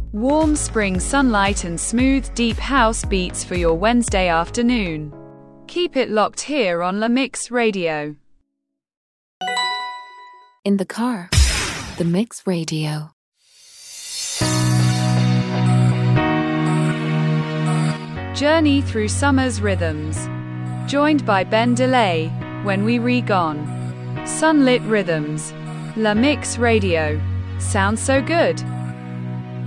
Warm spring sunlight and smooth, deep house beats for your Wednesday afternoon. Keep it locked here on La Mix Radio. In the car, The Mix Radio. Journey through summer's rhythms. Joined by Ben DeLay, When We Re-Gone. Sunlit Rhythms. La Mix Radio. Sounds so good.